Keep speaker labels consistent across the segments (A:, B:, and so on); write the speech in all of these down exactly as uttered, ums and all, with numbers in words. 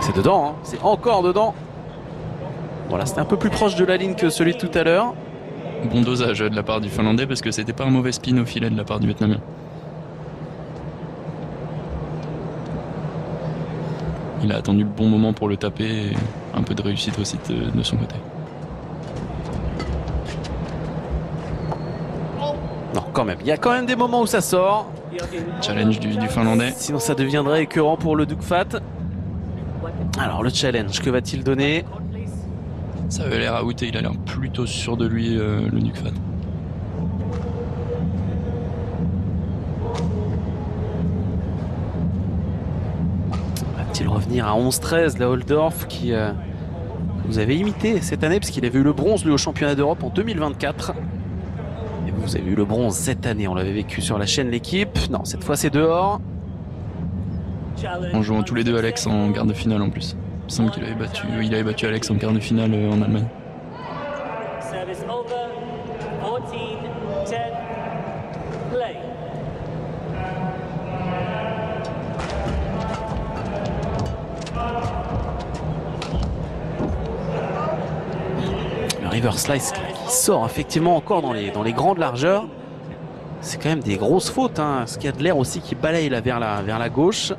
A: C'est dedans, hein. C'est encore dedans. Voilà, c'était un peu plus proche de la ligne que celui de tout à l'heure.
B: Bon dosage de la part du Finlandais parce que c'était pas un mauvais spin au filet de la part du Vietnamien. Il a attendu le bon moment pour le taper et un peu de réussite aussi de, de son côté.
A: Non, quand même. Il y a quand même des moments où ça sort.
B: Challenge du, du Finlandais.
A: Sinon, ça deviendrait écœurant pour le Duc Fat. Alors, le challenge, que va-t-il donner?
B: Ça avait l'air out et il a l'air plutôt sûr de lui, euh, le Duc Fat.
A: Va-t-il revenir à onze treize, la Holdorf, qui euh, vous avez imité cette année, parce qu'il avait eu le bronze, lui, au championnat d'Europe en deux mille vingt-quatre. Et vous avez eu le bronze cette année, on l'avait vécu sur la chaîne L'équipe. Non, cette fois, c'est dehors.
B: En jouant tous les deux Alex en quart de finale en plus. Il semble qu'il avait battu, il avait battu Alex en quart de finale en Allemagne.
A: Le river slice qui sort effectivement encore dans les, dans les grandes largeurs. C'est quand même des grosses fautes, hein. Ce qu'il y a de l'air aussi qui balaye là vers la, vers la gauche.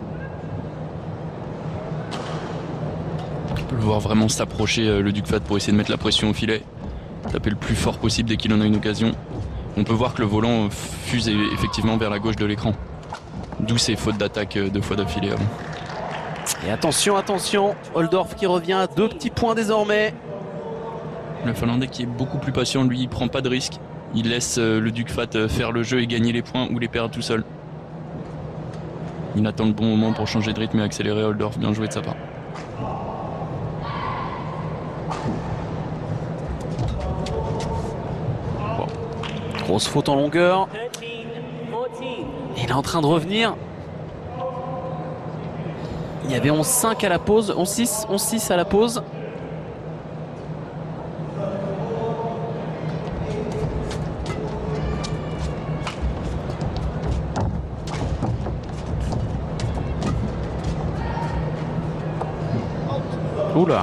B: On peut le voir vraiment s'approcher, euh, le Duc Fat, pour essayer de mettre la pression au filet. Taper le plus fort possible dès qu'il en a une occasion. On peut voir que le volant fuse effectivement vers la gauche de l'écran. D'où ces fautes d'attaque euh, deux fois d'affilée avant.
A: Et attention, attention, Holdorf qui revient à deux petits points désormais.
B: Le Finlandais qui est beaucoup plus patient, lui, il prend pas de risque. Il laisse euh, le Duc Fat euh, faire le jeu et gagner les points ou les perdre tout seul. Il attend le bon moment pour changer de rythme et accélérer Holdorf. Bien joué de sa part.
A: Bon. Grosse faute en longueur. Il est en train de revenir. Il y avait onze cinq à la pause, onze six, onze six à la pause. Oula.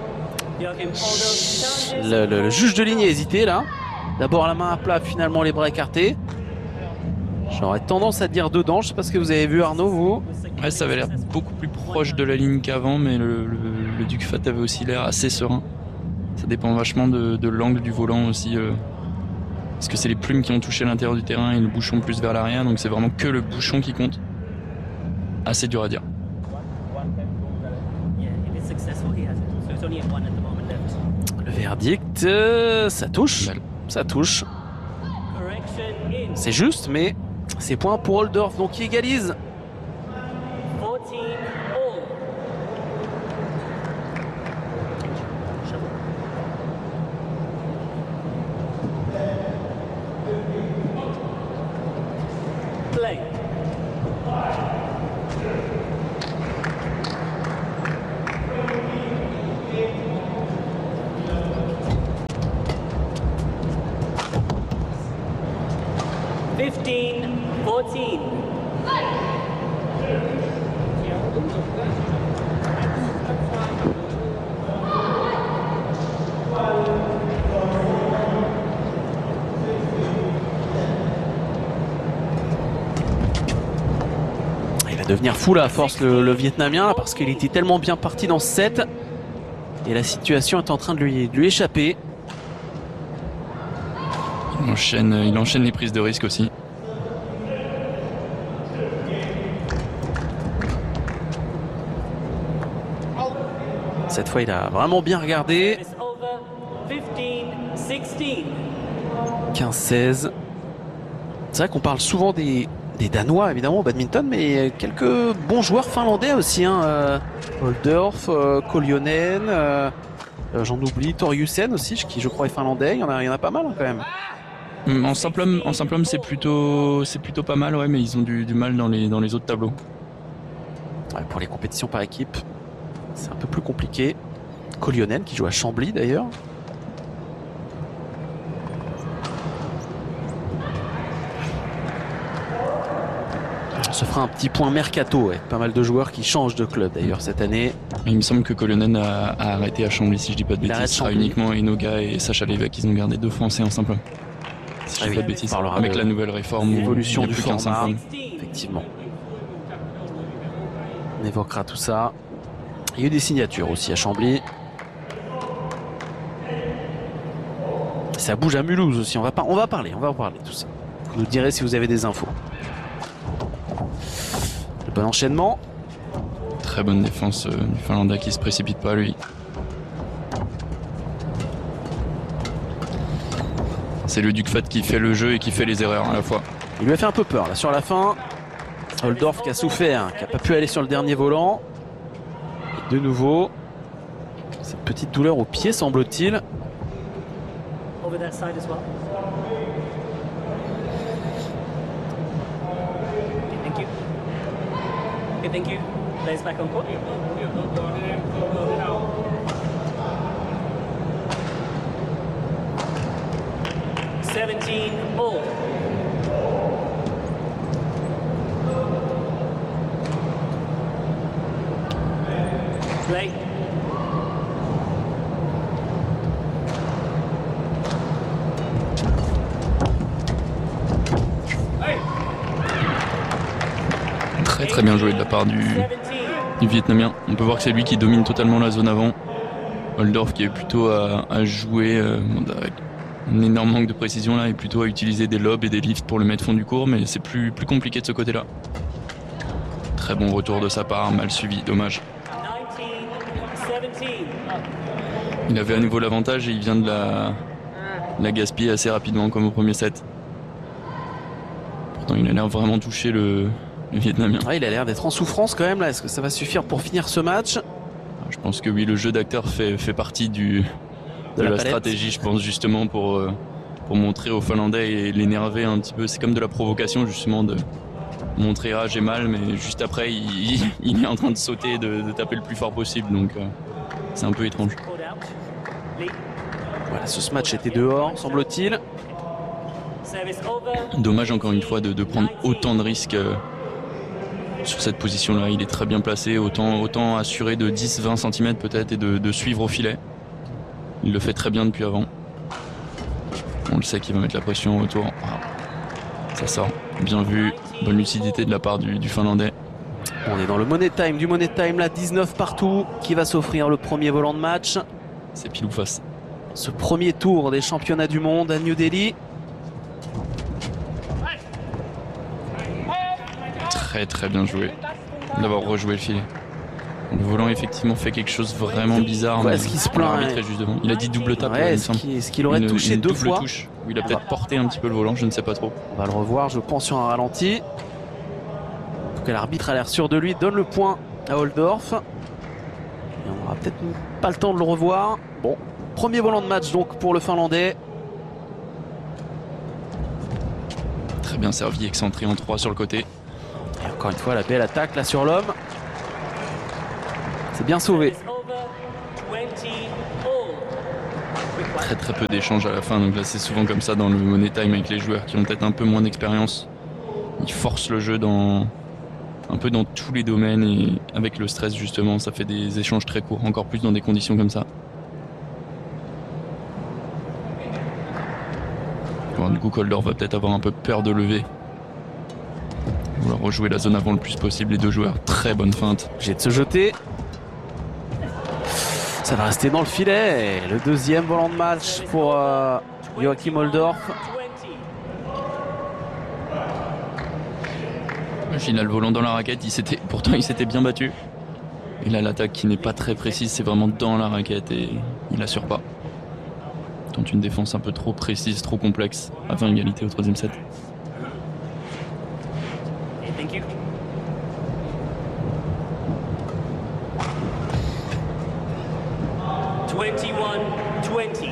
A: Le, le, le juge de ligne a hésité là. D'abord la main à plat, finalement les bras écartés. J'aurais tendance à dire dedans. Je sais pas ce que vous avez vu, Arnaud, vous.
B: Ouais, ça avait l'air beaucoup plus proche de la ligne qu'avant, mais le, le, le Duc Fat avait aussi l'air assez serein. Ça dépend vachement de, de l'angle du volant aussi. Euh, parce que c'est les plumes qui ont touché l'intérieur du terrain et le bouchon plus vers l'arrière, donc c'est vraiment que le bouchon qui compte. Assez dur à dire.
A: Le verdict, euh, ça touche. Ça touche. C'est juste, mais c'est point pour Holdorf, donc qui égalise.
C: fifteen fourteen.
A: Il va devenir fou là à force le, le Vietnamien parce qu'il était tellement bien parti dans ce set et la situation est en train de lui, de lui échapper.
B: Il enchaîne, il enchaîne les prises de risque aussi.
A: Cette fois il a vraiment bien regardé. quinze seize. C'est vrai qu'on parle souvent des, des Danois évidemment au badminton, mais quelques bons joueurs finlandais aussi, hein. euh, Holdorf, euh, Koljonen, euh, euh, j'en oublie, Torjussen aussi, qui je crois est finlandais. Il y en a, il y en a pas mal hein, quand même.
B: En simple homme, en simple homme c'est plutôt, c'est plutôt pas mal, ouais, mais ils ont du, du mal dans les, dans les autres tableaux.
A: Ouais, pour les compétitions par équipe, c'est un peu plus compliqué. Koljonen qui joue à Chambly d'ailleurs. se fera un petit point mercato, ouais. Pas mal de joueurs qui changent de club d'ailleurs cette année.
B: Il me semble que Colonen a, a arrêté à Chambly, si je dis pas de
A: Il
B: bêtises.
A: arrête
B: Ce sera
A: Chambly.
B: uniquement Enoga et Sacha Lévesque. Ils ont gardé deux Français en simple. Si je
A: Ah
B: dis
A: oui,
B: pas de bêtises.
A: on parlera
B: Avec
A: de
B: la nouvelle réforme,
A: l'évolution
B: il n'y a
A: du
B: plus qu'un
A: format.
B: simple.
A: Effectivement. On évoquera tout ça. Il y a eu des signatures aussi à Chambly. Ça bouge à Mulhouse aussi. On va, par... on va parler, on va en parler tout ça. Vous nous direz si vous avez des infos. Le bon enchaînement.
B: Très bonne défense euh, du Finlandais qui se précipite pas lui. C'est le Duc Fat qui fait le jeu et qui fait les erreurs à la fois.
A: Il lui a fait un peu peur là sur la fin. Oldorf qui a souffert, qui n'a pas pu aller sur le dernier volant. Et de nouveau, cette petite douleur au pied semble-t-il.
C: Over that side as well. Okay, thank you. Okay, thank you. Players back on court. Seventeen all. Play.
B: Très très bien joué de la part du, du Vietnamien. On peut voir que c'est lui qui domine totalement la zone avant. Oldorf qui est plutôt à, à jouer euh, avec un énorme manque de précision là et plutôt à utiliser des lobes et des lifts pour le mettre fond du cours, mais c'est plus, plus compliqué de ce côté là. Très bon retour de sa part, mal suivi, dommage. Il avait à nouveau l'avantage et il vient de la, la gaspiller assez rapidement comme au premier set. Pourtant il a l'air vraiment touché le, le Vietnamien.
A: Ouais, il a l'air d'être en souffrance quand même là. Est-ce que ça va suffire pour finir ce match?
B: Je pense que oui, le jeu d'acteur fait, fait partie du, de,
A: De la
B: la,
A: palette.
B: stratégie, je pense, justement pour, euh, pour montrer aux Finlandais et l'énerver un petit peu. C'est comme de la provocation, justement, de montrer ah j'ai mal, mais juste après, il, il est en train de sauter et de, de taper le plus fort possible. Donc, euh, c'est un peu étrange.
A: Voilà, ce match était dehors, semble-t-il.
C: Service over.
B: Dommage, encore une fois, de, de prendre autant de risques euh, sur cette position-là. Il est très bien placé, autant, autant assuré de dix à vingt centimètres peut-être et de, de suivre au filet. Il le fait très bien depuis avant. On le sait qu'il va mettre la pression autour. Ah, ça sort. Bien vu. Bonne lucidité de la part du, du Finlandais.
A: On est dans le Money Time, du Money Time là, dix-neuf partout. Qui va s'offrir le premier volant de match?
B: C'est pile ou face.
A: Ce premier tour des championnats du monde à New Delhi.
B: Très très bien joué d'avoir rejoué le filet. Le volant effectivement fait quelque chose vraiment bizarre.
A: Ouais,
B: mais
A: est-ce qu'il se plaint,
B: l'arbitre est
A: hein.
B: juste devant. Il a dit double tape.
A: Ouais,
B: ouais, il me
A: est-ce
B: semble.
A: qu'il est-ce qu'il aurait
B: Une-
A: touché
B: une
A: deux
B: double
A: fois?
B: touche. Où il a
A: Ah
B: peut-être
A: bah.
B: porté un petit peu le volant, je ne sais pas trop.
A: On va le revoir, je pense, sur un ralenti. En tout cas, l'arbitre a l'air sûr de lui, donne le point à Oldorf. Et on aura peut-être pas le temps de le revoir. Bon, premier volant de match donc pour le Finlandais.
B: Très bien servi, excentré en trois sur le côté.
A: Et encore une fois, la belle attaque là sur l'homme. C'est bien sauvé.
C: Service over. Twenty all.
B: Très très peu d'échanges à la fin, donc là c'est souvent comme ça dans le Money Time avec les joueurs qui ont peut-être un peu moins d'expérience. Ils forcent le jeu dans un peu dans tous les domaines et avec le stress justement ça fait des échanges très courts, encore plus dans des conditions comme ça. Bon, du coup Koldor va peut-être avoir un peu peur de lever. Vouloir rejouer la zone avant le plus possible, les deux joueurs, très bonne feinte.
A: J'ai de se jeter. Ça va rester dans le filet. Et le deuxième volant de match pour euh, Joachim Oldorf.
C: twenty.
B: Il a le volant dans la raquette, il s'était, pourtant il s'était bien battu. Et là l'attaque qui n'est pas très précise, c'est vraiment dans la raquette et il assure pas. Tente une défense un peu trop précise, trop complexe, avant égalité au troisième set.
C: Okay, thank you. Twenty-one twenty.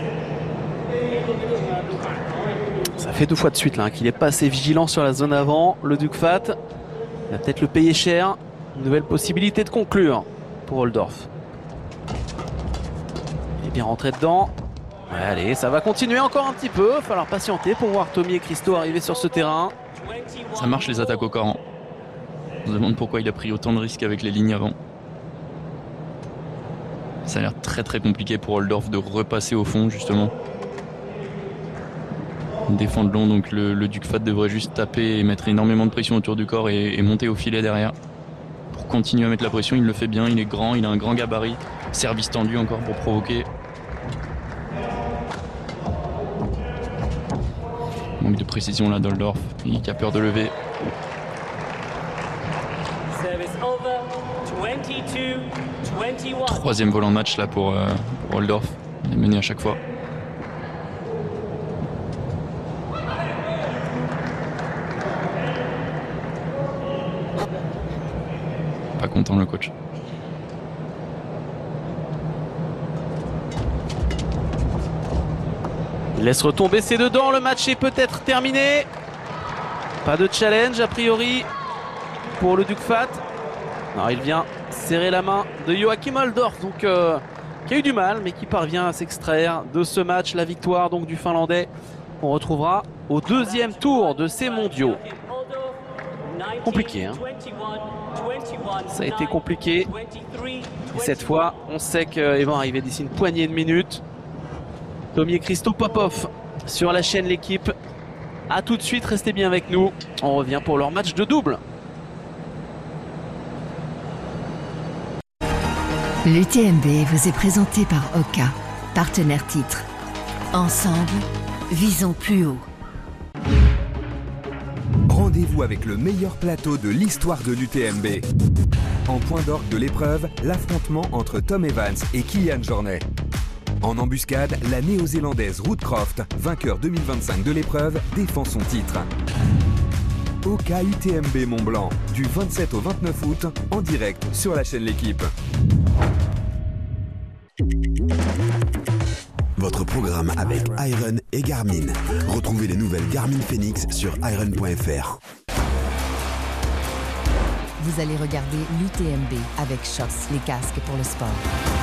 A: Ça fait deux fois de suite là hein, qu'il n'est pas assez vigilant sur la zone avant. Le Duc Fat il va peut-être le payer cher. Une nouvelle possibilité de conclure pour Oldorf. Il est bien rentré dedans. Ouais, allez, ça va continuer encore un petit peu. Il va falloir patienter pour voir Tommy et Christo arriver sur ce terrain.
B: Ça marche les attaques au corps. On se demande pourquoi il a pris autant de risques avec les lignes avant. Ça a l'air très très compliqué pour Holdorf de repasser au fond justement. Défendre long, donc le, le Duc Fat devrait juste taper et mettre énormément de pression autour du corps et, et monter au filet derrière. Pour continuer à mettre la pression, il le fait bien, il est grand, il a un grand gabarit. Service tendu encore pour provoquer. Manque de précision là d'Holdorf, il a peur de lever. Troisième volant de match là pour, euh, pour Holdorf, il est mené à chaque fois. Pas content le coach.
A: Il laisse retomber ses dedans, le match est peut-être terminé. Pas de challenge a priori pour le Duc Fat. Non, il vient serrer la main de Joachim Holdorf, donc euh, qui a eu du mal mais qui parvient à s'extraire de ce match. La victoire donc du Finlandais. On retrouvera au deuxième tour de ces mondiaux. Compliqué, hein. Ça a été compliqué. Et cette fois, on sait qu'ils vont arriver d'ici une poignée de minutes. Tommy et Christo Popov sur la chaîne L'équipe. A tout de suite, restez bien avec nous. On revient pour leur match de double.
D: L'U T M B vous est présenté par Oka, partenaire titre. Ensemble, visons plus haut.
E: Rendez-vous avec le meilleur plateau de l'histoire de l'U T M B. En point d'orgue de l'épreuve, l'affrontement entre Tom Evans et Kilian Jornet. En embuscade, la néo-zélandaise Ruth Croft, vainqueur deux mille vingt-cinq de l'épreuve, défend son titre. Oka U T M B Mont Blanc, du vingt-sept au vingt-neuf août, en direct sur la chaîne L'équipe.
F: Votre programme avec Iron et Garmin. Retrouvez les nouvelles Garmin Phoenix sur iron point f r.
D: Vous allez regarder l'U T M B avec Schoss, les casques pour le sport.